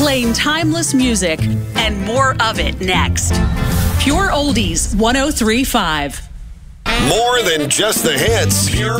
playing timeless music, and more of it next. Pure Oldies 103.5. More than just the hits. Pure